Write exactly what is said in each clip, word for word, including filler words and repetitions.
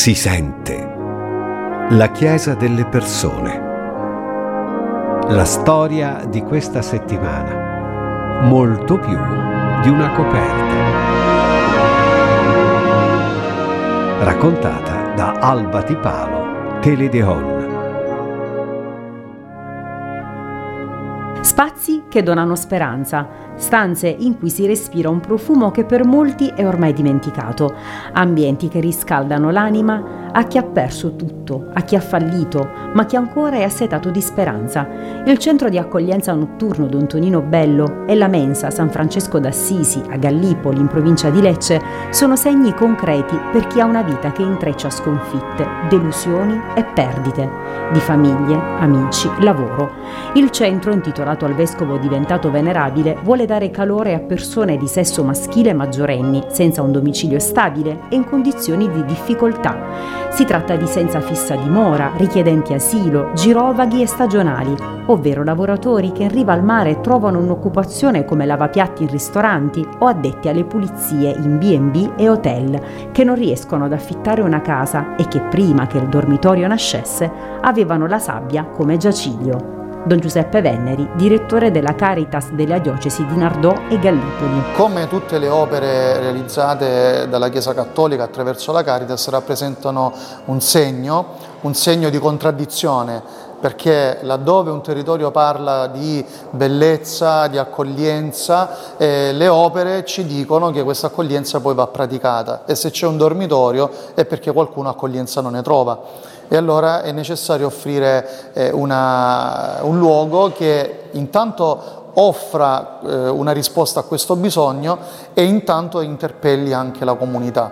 Si sente. La Chiesa delle persone. La storia di questa settimana. Molto più di una coperta. Raccontata da Alba Tipalo, Teledeon. Spazi che donano speranza, stanze in cui si respira un profumo che per molti è ormai dimenticato, ambienti che riscaldano l'anima a chi ha perso tutto, a chi ha fallito, ma che ancora è assetato di speranza. Il centro di accoglienza notturno Don Tonino Bello e la mensa San Francesco d'Assisi a Gallipoli, in provincia di Lecce, sono segni concreti per chi ha una vita che intreccia sconfitte, delusioni e perdite, di famiglie, amici, lavoro. Il centro, intitolato al vescovo diventato venerabile, vuole dare calore a persone di sesso maschile maggiorenni, senza un domicilio stabile e in condizioni di difficoltà. Si tratta di senza fissa dimora, richiedenti asilo, girovaghi e stagionali, ovvero lavoratori che in riva al mare trovano un'occupazione come lavapiatti in ristoranti o addetti alle pulizie in bi e bi e hotel, che non riescono ad affittare una casa e che prima che il dormitorio nascesse avevano la sabbia come giaciglio. Don Giuseppe Venneri, direttore della Caritas della diocesi di Nardò e Gallipoli. Come tutte le opere realizzate dalla Chiesa Cattolica attraverso la Caritas rappresentano un segno, un segno di contraddizione, perché laddove un territorio parla di bellezza, di accoglienza, eh, le opere ci dicono che questa accoglienza poi va praticata, e se c'è un dormitorio è perché qualcuno accoglienza non ne trova. E allora è necessario offrire eh, una, un luogo che intanto offra eh, una risposta a questo bisogno e intanto interpelli anche la comunità.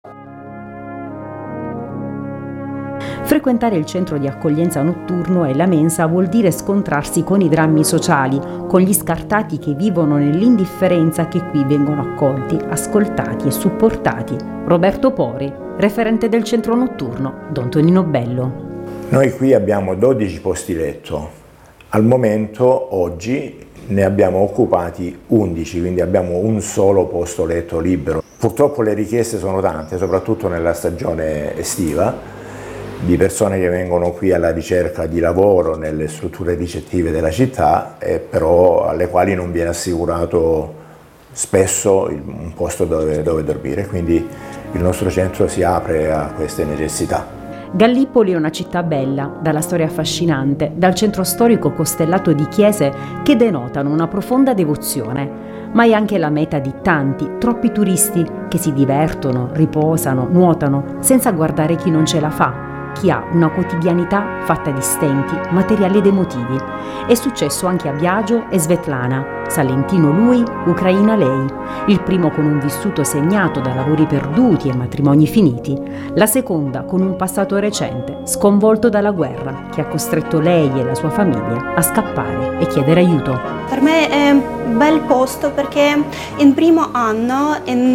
Frequentare il centro di accoglienza notturno e la mensa vuol dire scontrarsi con i drammi sociali, con gli scartati che vivono nell'indifferenza che qui vengono accolti, ascoltati e supportati. Roberto Pori, referente del centro notturno Don Tonino Bello. Noi qui abbiamo dodici posti letto, al momento oggi ne abbiamo occupati undici, quindi abbiamo un solo posto letto libero. Purtroppo le richieste sono tante, soprattutto nella stagione estiva, di persone che vengono qui alla ricerca di lavoro nelle strutture ricettive della città, e però alle quali non viene assicurato spesso un posto dove, dove dormire, quindi il nostro centro si apre a queste necessità. Gallipoli è una città bella, dalla storia affascinante, dal centro storico costellato di chiese che denotano una profonda devozione, ma è anche la meta di tanti, troppi turisti che si divertono, riposano, nuotano, senza guardare chi non ce la fa, chi ha una quotidianità fatta di stenti, materiali ed emotivi. È successo anche a Biagio e Svetlana, salentino lui, ucraina lei, il primo con un vissuto segnato da lavori perduti e matrimoni finiti, la seconda con un passato recente, sconvolto dalla guerra, che ha costretto lei e la sua famiglia a scappare e chiedere aiuto. Per me è un bel posto perché in primo anno, in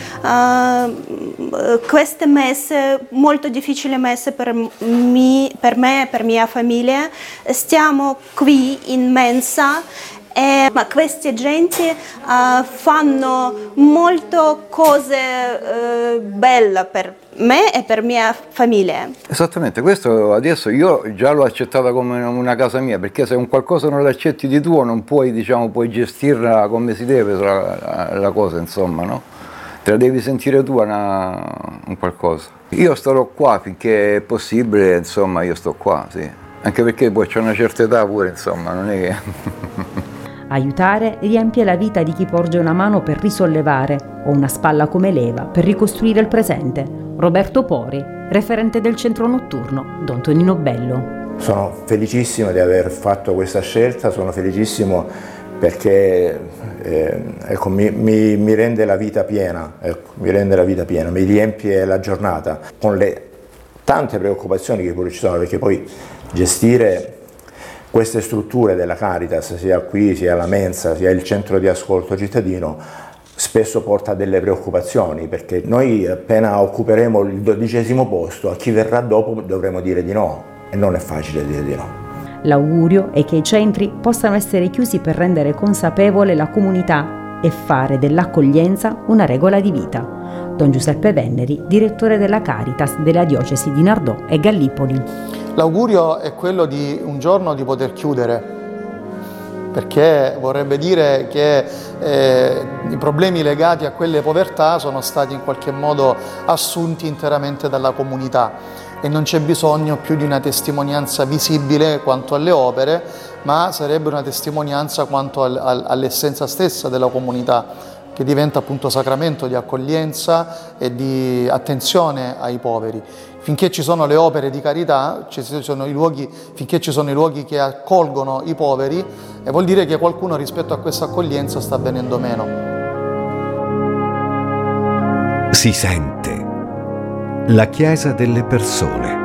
uh, queste messe, molto difficili messe per, mi, per me e per mia famiglia, stiamo qui in mensa. Eh, ma queste gente uh, fanno molto cose uh, belle per me e per mia famiglia. Esattamente, questo adesso io già l'ho accettata come una casa mia, perché se un qualcosa non l'accetti di tuo non puoi, diciamo, puoi gestirla come si deve la, la, la cosa, insomma, no? Te la devi sentire tu una, un qualcosa. Io starò qua finché è possibile, insomma, io sto qua, sì. Anche perché poi c'ho una certa età pure, insomma, non è che... Aiutare riempie la vita di chi porge una mano per risollevare o una spalla come leva per ricostruire il presente. Roberto Pori, referente del centro notturno Don Tonino Bello. Sono felicissimo di aver fatto questa scelta, sono felicissimo perché eh, ecco, mi, mi, mi rende la vita piena, ecco, mi rende la vita piena, mi riempie la giornata con le tante preoccupazioni che pure ci sono, perché poi gestire queste strutture della Caritas, sia qui, sia la mensa, sia il centro di ascolto cittadino, spesso porta a delle preoccupazioni, perché noi appena occuperemo il dodicesimo posto, a chi verrà dopo dovremo dire di no, e non è facile dire di no. L'augurio è che i centri possano essere chiusi per rendere consapevole la comunità e fare dell'accoglienza una regola di vita. Don Giuseppe Venneri, direttore della Caritas della diocesi di Nardò e Gallipoli. L'augurio è quello di un giorno di poter chiudere, perché vorrebbe dire che eh, i problemi legati a quelle povertà sono stati in qualche modo assunti interamente dalla comunità e non c'è bisogno più di una testimonianza visibile quanto alle opere, ma sarebbe una testimonianza quanto al, al, all'essenza stessa della comunità, che diventa appunto sacramento di accoglienza e di attenzione ai poveri. Finché ci sono le opere di carità, ci sono i luoghi, finché ci sono i luoghi che accolgono i poveri, e vuol dire che qualcuno rispetto a questa accoglienza sta venendo meno. Si sente la Chiesa delle persone.